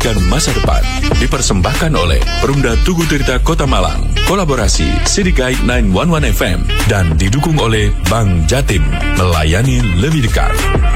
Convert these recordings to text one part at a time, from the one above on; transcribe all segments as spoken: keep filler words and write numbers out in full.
dan masa depan. Dipersembahkan oleh Perumda Tugu Tirta Kota Malang. Kolaborasi City Guide sembilan satu satu F M dan didukung oleh Bank Jatim. Melayani lebih dekat.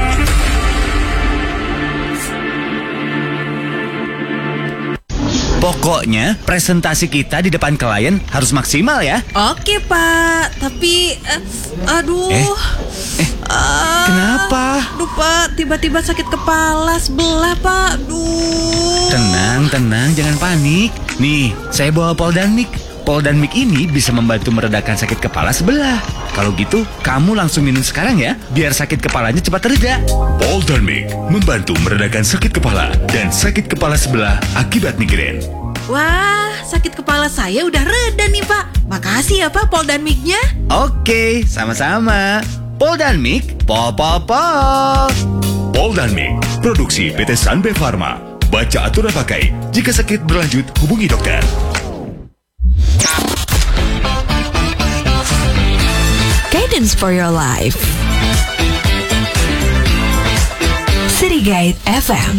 Pokoknya presentasi kita di depan klien harus maksimal ya. Oke Pak, tapi uh, aduh. Eh, eh uh, kenapa? Aduh Pak, tiba-tiba sakit kepala sebelah Pak. Aduh. Tenang, tenang, jangan panik. Nih, saya bawa Poldanmik. Poldanmik ini bisa membantu meredakan sakit kepala sebelah. Kalau gitu, kamu langsung minum sekarang ya, biar sakit kepalanya cepat reda. Poldanmik membantu meredakan sakit kepala dan sakit kepala sebelah akibat migrain. Wah, sakit kepala saya udah reda nih Pak. Makasih ya Pak Poldanmiknya. Oke, sama-sama. Poldanmik, pol pol pol. Poldanmik, produksi P T Sanbe Pharma. Baca aturan pakai. Jika sakit berlanjut, hubungi dokter. Guidance for your life. City Guide F M.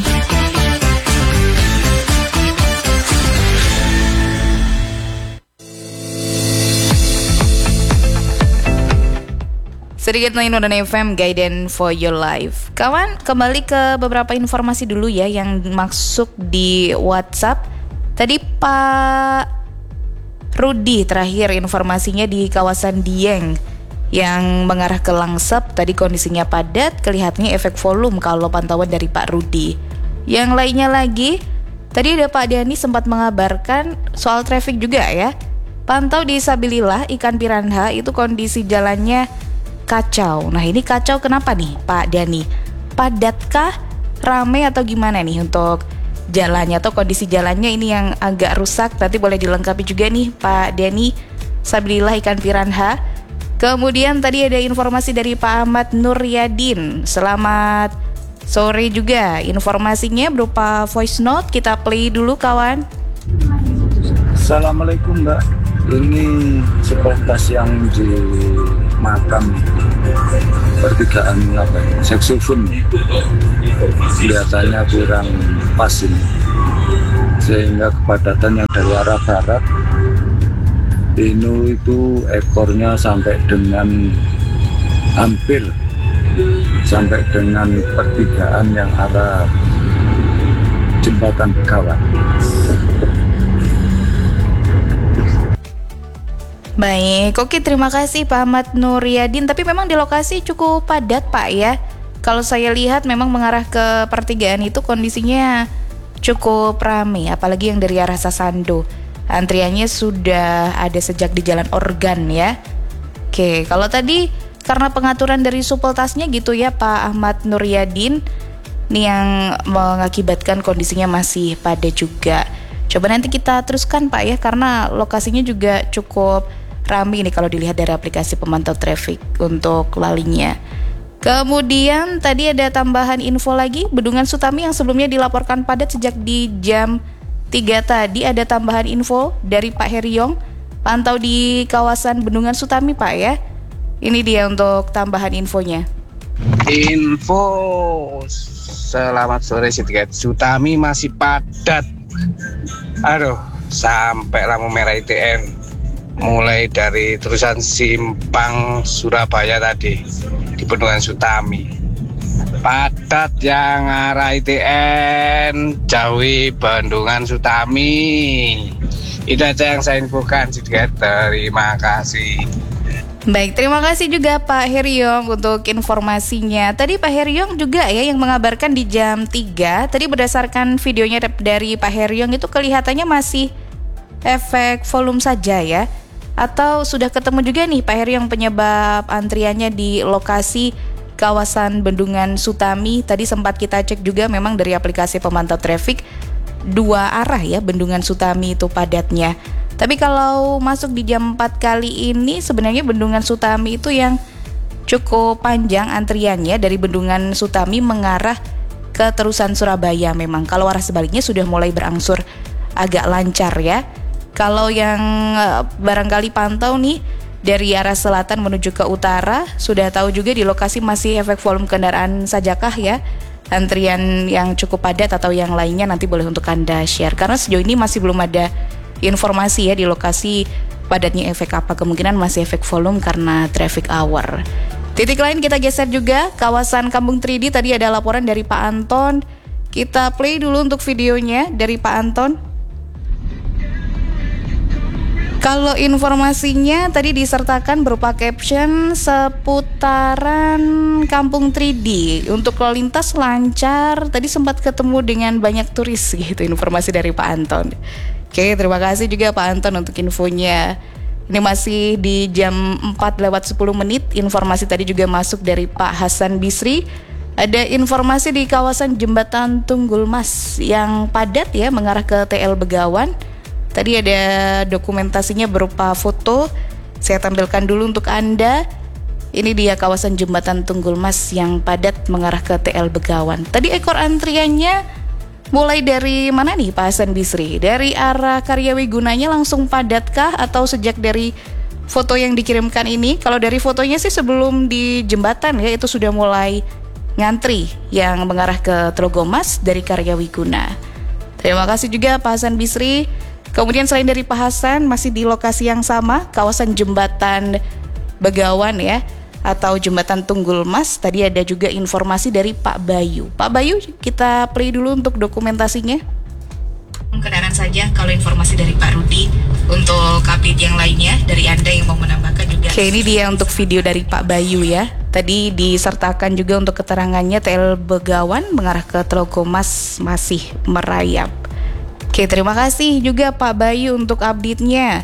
Sedikit lain udah F M, Guidance for your life. Kawan, kembali ke beberapa informasi dulu ya yang masuk di WhatsApp. Tadi Pak Rudi terakhir informasinya di kawasan Dieng yang mengarah ke Langsep. Tadi kondisinya padat, kelihatannya efek volume kalau pantauan dari Pak Rudi. Yang lainnya lagi, tadi ada Pak Dani sempat mengabarkan soal traffic juga ya. Pantau di Sabilillah ikan piranha itu kondisi jalannya kacau. Nah ini kacau kenapa nih Pak Dani? Padatkah, rame atau gimana nih untuk jalannya atau kondisi jalannya ini yang agak rusak? Nanti boleh dilengkapi juga nih Pak Dani. Sabilillah ikan piranha. Kemudian tadi ada informasi dari Pak Ahmad Nuryadin. Selamat sore juga. Informasinya berupa voice note. Kita play dulu kawan. Assalamualaikum Mbak. Ini sepintas yang di makam pertigaan apa saksofon kelihatannya kurang pas ini, sehingga kepadatan yang dari arah barat ini itu ekornya sampai dengan hampir sampai dengan pertigaan yang arah jembatan Begawan. Baik, oke terima kasih Pak Ahmad Nuryadin. Tapi memang di lokasi cukup padat Pak ya. Kalau saya lihat memang mengarah ke pertigaan itu kondisinya cukup ramai, apalagi yang dari arah Sasando. Antriannya sudah ada sejak di Jalan Organ ya. Oke, kalau tadi karena pengaturan dari supeltasnya gitu ya Pak Ahmad Nuryadin, nih yang mengakibatkan kondisinya masih padat juga. Coba nanti kita teruskan Pak ya, karena lokasinya juga cukup ramai nih kalau dilihat dari aplikasi pemantau traffic untuk lalinya. Kemudian tadi ada tambahan info lagi, Bendungan Sutami yang sebelumnya dilaporkan padat sejak di jam tiga tadi, ada tambahan info dari Pak Heriong, pantau di kawasan Bendungan Sutami Pak ya. Ini dia untuk tambahan infonya. Info selamat sore Siti Sutami masih padat. Aduh, sampai lampu merah I T N. Mulai dari terusan Simpang Surabaya tadi di Bendungan Sutami. Padat yang arah I T N, jauhi Bendungan Sutami. Itu aja yang saya infokan, terima kasih. Baik, terima kasih juga Pak Heriong untuk informasinya. Tadi Pak Heriong juga ya yang mengabarkan di jam tiga. Tadi berdasarkan videonya dari Pak Heriong itu kelihatannya masih efek volume saja ya. Atau sudah ketemu juga nih Pak Heriong penyebab antriannya di lokasi kawasan Bendungan Sutami. Tadi sempat kita cek juga memang dari aplikasi pemantau traffic, dua arah ya Bendungan Sutami itu padatnya. Tapi kalau masuk di jam empat kali ini sebenarnya Bendungan Sutami itu yang cukup panjang antriannya dari Bendungan Sutami mengarah ke terusan Surabaya memang. Kalau arah sebaliknya sudah mulai berangsur agak lancar ya. Kalau yang barangkali pantau nih dari arah selatan menuju ke utara, sudah tahu juga di lokasi masih efek volume kendaraan sajakah ya. antrian yang cukup padat atau yang lainnya nanti boleh untuk Anda share. Karena sejauh ini masih belum ada informasi ya di lokasi padatnya efek apa. Kemungkinan masih efek volume karena traffic hour. Titik lain kita geser juga, kawasan Kampung tiga D. Tadi ada laporan dari Pak Anton. Kita play dulu untuk videonya dari Pak Anton. Kalau informasinya tadi disertakan berupa caption seputaran Kampung tiga D. Untuk lalu lintas lancar, tadi sempat ketemu dengan banyak turis gitu, informasi dari Pak Anton. Oke, terima kasih juga Pak Anton untuk infonya. Ini masih di jam empat lewat sepuluh menit. Informasi tadi juga masuk dari Pak Hasan Bisri. Ada informasi di kawasan Jembatan Tunggul Mas yang padat ya, mengarah ke T L Begawan. Tadi ada dokumentasinya berupa foto. Saya tampilkan dulu untuk Anda. Ini dia kawasan Jembatan Tunggul Mas yang padat mengarah ke T L Begawan. Tadi ekor antriannya mulai dari mana nih Pak Hasan Bisri? Dari arah Karyawigunanya langsung padatkah atau sejak dari foto yang dikirimkan ini? Kalau dari fotonya sih sebelum di jembatan ya itu sudah mulai ngantri yang mengarah ke Trogomas dari Karyawiguna. Terima kasih juga Pak Hasan Bisri. Kemudian selain dari Pak Hasan masih di lokasi yang sama, kawasan Jembatan Begawan ya, atau Jembatan Tunggul Mas. Tadi ada juga informasi dari Pak Bayu. Pak Bayu, kita play dulu untuk dokumentasinya. Kendaraan saja kalau informasi dari Pak Rudi. Untuk update yang lainnya dari Anda yang mau menambahkan juga. Oke, ini dia untuk video dari Pak Bayu ya. Tadi disertakan juga untuk keterangannya T L Begawan mengarah ke Trogomas masih merayap. Oke, terima kasih juga Pak Bayu untuk update-nya.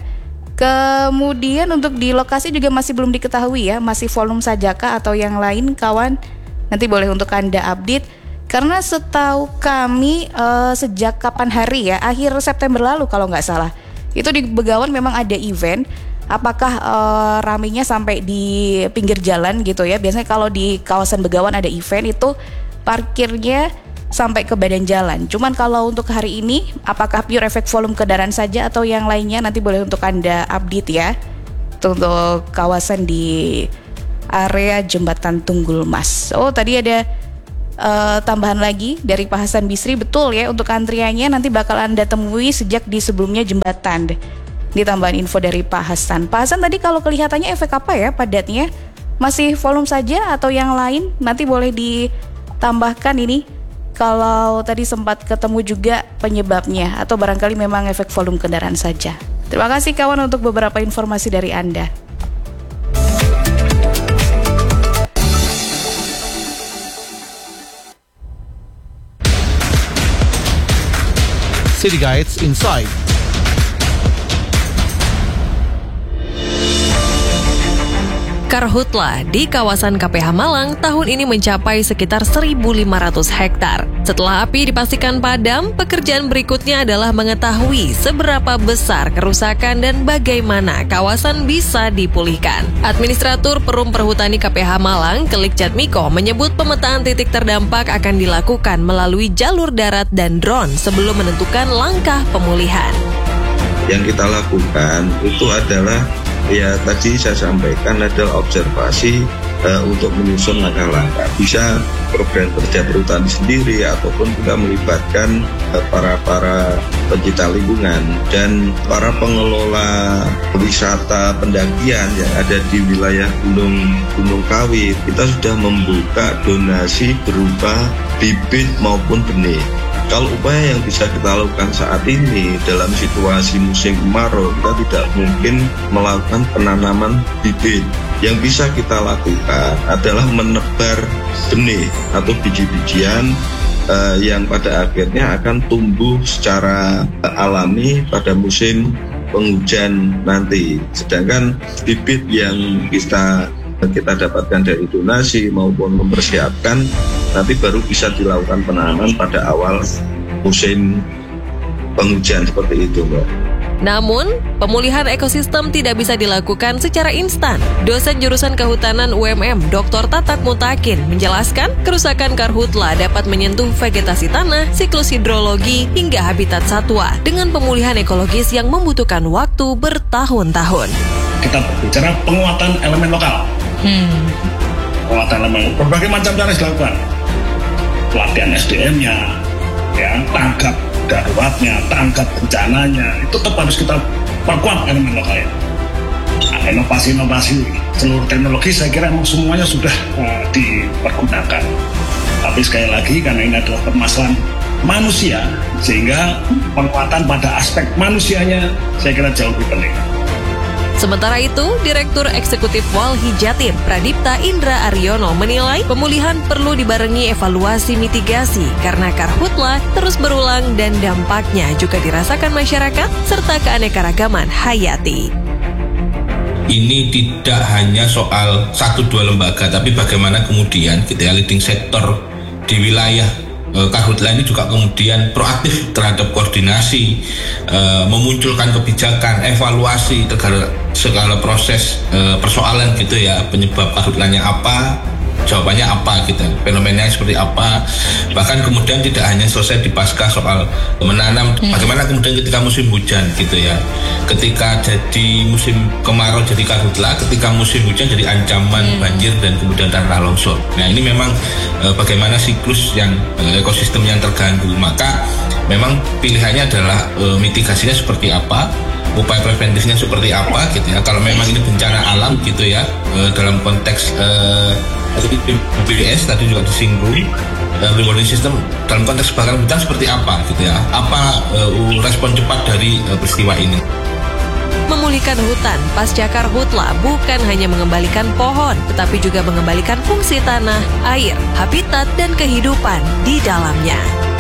Kemudian untuk di lokasi juga masih belum diketahui ya, masih volume sajakah atau yang lain kawan. Nanti boleh untuk Anda update. Karena setahu kami uh, sejak kapan hari ya, akhir September lalu kalau nggak salah, itu di Begawan memang ada event. Apakah uh, ramenya sampai di pinggir jalan gitu ya. Biasanya kalau di kawasan Begawan ada event itu parkirnya sampai ke badan jalan. Cuman kalau untuk hari ini, apakah pure efek volume kendaraan saja atau yang lainnya, nanti boleh untuk Anda update ya. Untuk kawasan di area Jembatan Tunggul Mas. Oh, tadi ada uh, tambahan lagi dari Pak Hasan Bisri. Betul ya, untuk antriannya nanti bakal Anda temui sejak di sebelumnya jembatan. Ini tambahan info dari Pak Hasan. Pak Hasan tadi kalau kelihatannya efek apa ya padatnya? Masih volume saja atau yang lain? Nanti boleh ditambahkan ini. Kalau tadi sempat ketemu juga penyebabnya atau barangkali memang efek volume kendaraan saja. Terima kasih kawan untuk beberapa informasi dari Anda. City Guides Inside. Karhutla di kawasan K P H Malang tahun ini mencapai sekitar seribu lima ratus hektar. Setelah api dipastikan padam, pekerjaan berikutnya adalah mengetahui seberapa besar kerusakan dan bagaimana kawasan bisa dipulihkan. Administratur Perum Perhutani K P H Malang, Kelik Jatmiko, menyebut pemetaan titik terdampak akan dilakukan melalui jalur darat dan drone sebelum menentukan langkah pemulihan. Yang kita lakukan itu adalah ya tadi saya sampaikan adalah observasi uh, untuk menyusun langkah-langkah. Bisa program kerja perhutani sendiri ataupun juga melibatkan uh, para para pencinta lingkungan dan para pengelola wisata pendakian yang ada di wilayah Gunung Gunung Kawi. Kita sudah membuka donasi berupa bibit maupun benih. Kalau upaya yang bisa kita lakukan saat ini dalam situasi musim kemarau, kita tidak mungkin melakukan penanaman bibit. Yang bisa kita lakukan adalah menebar benih atau biji-bijian uh, yang pada akhirnya akan tumbuh secara alami pada musim penghujan nanti. Sedangkan bibit yang kita kita dapatkan dari donasi maupun mempersiapkan nanti baru bisa dilakukan penanaman pada awal musim penghujan seperti itu, Mbak. Namun, pemulihan ekosistem tidak bisa dilakukan secara instan. Dosen jurusan Kehutanan U M M, Doktor Tatak Mutakin, menjelaskan kerusakan karhutla dapat menyentuh vegetasi tanah, siklus hidrologi, hingga habitat satwa dengan pemulihan ekologis yang membutuhkan waktu bertahun-tahun. Kita berbicara penguatan elemen lokal. Hmm. Penguatan elemen, berbagai macam cara dilakukan. pelatihan S D M-nya, ya, tanggap daruratnya, tanggap bencananya, itu tetap harus kita perkuat elemen lokal. Nah, inovasi-inovasi seluruh teknologi saya kira memang semuanya sudah uh, dipergunakan. Tapi sekali lagi karena ini adalah permasalahan manusia, sehingga penguatan pada aspek manusianya saya kira jauh lebih penting. Sementara itu, Direktur Eksekutif Walhi Jatim, Pradipta Indra Aryono menilai pemulihan perlu dibarengi evaluasi mitigasi karena karhutla terus berulang dan dampaknya juga dirasakan masyarakat serta keanekaragaman hayati. Ini tidak hanya soal satu dua lembaga, tapi bagaimana kemudian kita ya, leading sektor di wilayah karhutla ini juga kemudian proaktif terhadap koordinasi, e, memunculkan kebijakan, evaluasi segala, segala proses e, persoalan gitu ya, penyebab karhutlanya apa, jawabannya apa gitu, fenomenanya seperti apa. Bahkan kemudian tidak hanya selesai di pasca soal menanam, hmm. bagaimana kemudian ketika musim hujan gitu ya, ketika jadi musim kemarau jadi karhutla, ketika musim hujan jadi ancaman hmm. banjir dan kemudian tanah longsor. Nah ini memang e, bagaimana siklus yang e, ekosistem yang terganggu, maka memang pilihannya adalah e, mitigasinya seperti apa, upaya preventifnya seperti apa gitu ya. Kalau memang ini bencana alam gitu ya, e, dalam konteks e, B B S tadi juga disinggung, uh, warning system dalam konteks kebakaran hutan seperti apa gitu ya, apa uh, respon cepat dari uh, peristiwa ini. Memulihkan hutan pasca karhutla bukan hanya mengembalikan pohon, tetapi juga mengembalikan fungsi tanah, air, habitat, dan kehidupan di dalamnya.